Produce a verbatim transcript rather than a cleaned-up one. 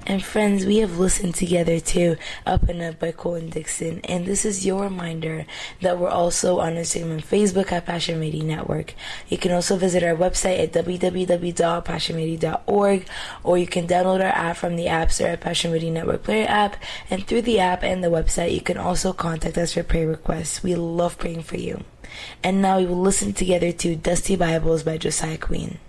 And friends, we have listened together to Up and Up by Cole and Dixon. And this is your reminder that we're also on Instagram and Facebook at Passion Radio Network. You can also visit our website at w w w dot passion radio dot org, or you can download our app from the App Store at Passion Radio Network Player app. And through the app and the website, you can also contact us for prayer requests. We love praying for you. And now we will listen together to Dusty Bibles by Josiah Queen.